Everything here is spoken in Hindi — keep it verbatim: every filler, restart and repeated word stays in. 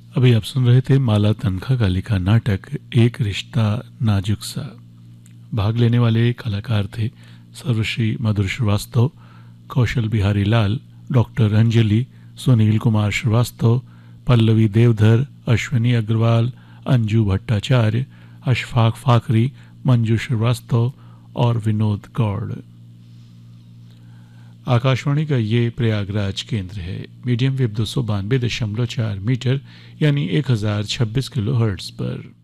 अभी आप सुन रहे थे माला तनखा का लिखा नाटक एक रिश्ता नाजुक सा। भाग लेने वाले कलाकार थे सर्वश्री मधुर श्रीवास्तव, कौशल बिहारी लाल, डॉक्टर अंजलि, सुनील कुमार श्रीवास्तव, पल्लवी देवधर, अश्विनी अग्रवाल, अंजू भट्टाचार्य, अशफाक फाकरी, मंजू श्रीवास्तव और विनोद गौड़। आकाशवाणी का ये प्रयागराज केंद्र है। मीडियम वेव दो सौ बानवे दशमलव चार मीटर यानी एक हजार छब्बीस किलो हर्ट्ज पर।